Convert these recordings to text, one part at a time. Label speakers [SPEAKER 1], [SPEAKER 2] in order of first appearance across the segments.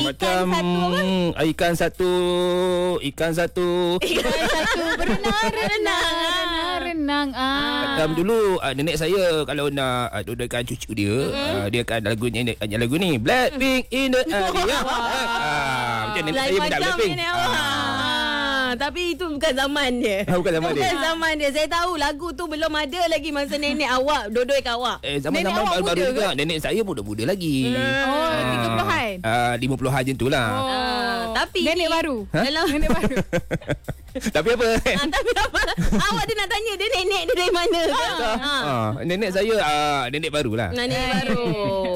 [SPEAKER 1] Macam ikan satu
[SPEAKER 2] berenang.
[SPEAKER 1] Macam dulu nenek saya kalau nak dudukkan cucu dia, dia akan lagu ni Blackpink in the area. Macam nenek saya minta Blackpink.
[SPEAKER 3] Tapi itu bukan zaman dia.
[SPEAKER 1] Bukan
[SPEAKER 3] zaman dia. Saya tahu lagu tu belum ada lagi masa nenek awak dodoi kat awak.
[SPEAKER 1] Zaman baru juga. Nenek saya muda-muda lagi.
[SPEAKER 2] 30-an.
[SPEAKER 1] 50-an je tu lah.
[SPEAKER 3] Tapi
[SPEAKER 2] nenek baru.
[SPEAKER 3] Nenek baru.
[SPEAKER 1] Tapi apa?
[SPEAKER 3] Tapi apa? Awak dia nak tanya dia nenek dia dari mana?
[SPEAKER 1] Nenek saya nenek barulah.
[SPEAKER 3] Nenek baru.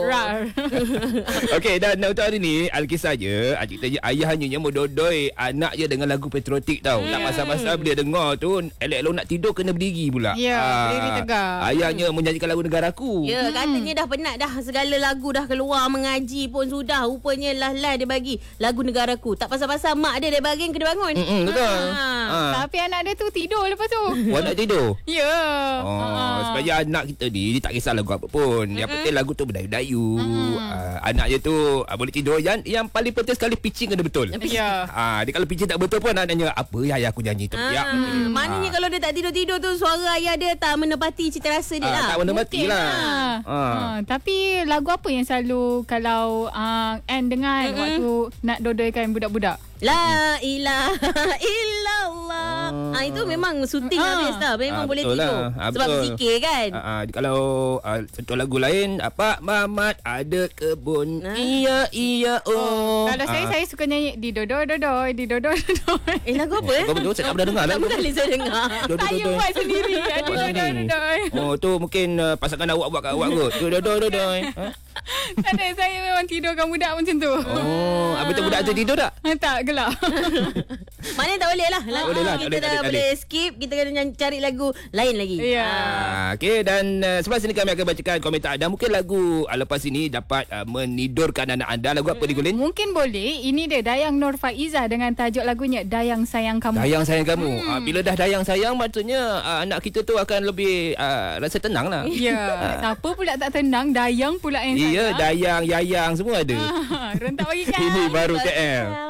[SPEAKER 1] Okey, dan untuk hari ni Alkisah je, ayahnya mendodoi anak dia dengan lagu patriotik tau. Tak pasal-pasal bila dengar tu elok-elok nak tidur kena berdiri pula.
[SPEAKER 2] berdiri tegak.
[SPEAKER 1] Ayahnya menyanyikan lagu Negaraku.
[SPEAKER 3] Ya, katanya dah penat dah segala lagu dah keluar, mengaji pun sudah. Rupanya lah dia bagi lagu Negaraku. Tak pasal-pasal mak dia bagi kena bangun.
[SPEAKER 1] Betul.
[SPEAKER 2] Tapi anak dia tu tidur lepas tu.
[SPEAKER 1] Nak tidur?
[SPEAKER 2] Ya.
[SPEAKER 1] Supaya anak kita ni dia tak kisah lagu apa pun. Yang penting lagu tu berdayu-dayu. Anak dia tu boleh tidur. Yang paling penting sekali pitching kena betul.
[SPEAKER 2] Ya.
[SPEAKER 1] Dia kalau pitching tak betul pun anaknya apa ya ayah aku nyanyi terpiak.
[SPEAKER 3] Maknanya kalau dia tak tidur-tidur tu suara ayah dia tak menepati cita rasa dia lah.
[SPEAKER 1] Tak menepati lah.
[SPEAKER 2] Tapi lagu apa yang selalu kalau Anne dengar waktu nak dodoikan budak-budak?
[SPEAKER 3] La ilaha illallah. Itu memang syuting habis dah. Memang boleh tidur. Sebab berzikir kan.
[SPEAKER 1] Kalau contoh lagu lain, Pak Mamat ada kebun. Iya oh.
[SPEAKER 2] Kalau saya suka nyanyi di dodoi.
[SPEAKER 3] Lagu apa?
[SPEAKER 1] Kau saya tak pernah dengar lagu.
[SPEAKER 3] Pertama kali saya dengar.
[SPEAKER 2] Saya buat sendiri. Di dodoi.
[SPEAKER 1] Tu mungkin pasangan awak buat kat awak kot. Dodoi.
[SPEAKER 2] Tak ada, saya memang tidurkan budak macam tu.
[SPEAKER 1] Habis tu budak tu tidur tak?
[SPEAKER 2] Tak, gelap.
[SPEAKER 3] Maknanya tak boleh lah. Kita dah boleh skip. Kita kena cari lagu lain lagi.
[SPEAKER 1] Okey, dan sebab sini kami akan bacakan komentar anda. Mungkin lagu lepas ini dapat menidurkan anak anda. Lagu apa ni, Gulin?
[SPEAKER 2] Mungkin boleh. Ini dia Dayang Nur Faizah dengan tajuk lagunya Dayang Sayang Kamu.
[SPEAKER 1] Dayang Sayang Kamu. Bila dah Dayang Sayang, maksudnya anak kita tu akan lebih rasa tenang lah.
[SPEAKER 2] Ya. Siapa pula tak tenang? Dayang pula yang sayang.
[SPEAKER 1] Ya, Dayang, Yayang semua ada.
[SPEAKER 2] Rentak bagi kan.
[SPEAKER 1] Ini baru KL.